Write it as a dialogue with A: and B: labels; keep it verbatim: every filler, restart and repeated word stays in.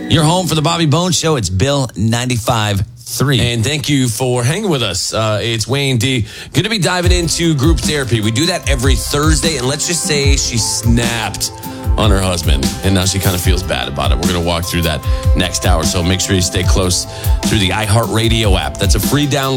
A: You're home for the Bobby Bones Show. It's Bill ninety-five point three.
B: And thank you for hanging with us. Uh, it's Wayne D. Going to be diving into group therapy. We do that every Thursday, and let's just say she snapped on her husband, and now she kind of feels bad about it. We're going to walk through that next hour, so make sure you stay close through the iHeartRadio app. That's a free download.